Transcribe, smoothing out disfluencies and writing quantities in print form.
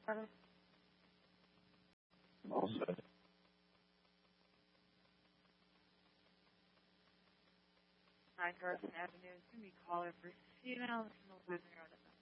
All set. 9 Garrison Avenue. It's going to be caller for female. This is